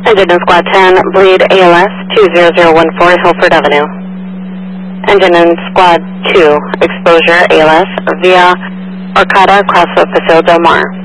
Engine in Squad 10, bleed ALS 20014 Hilford Avenue. Engine in Squad 2, exposure ALS via Arcata across the Paseo Del Mar.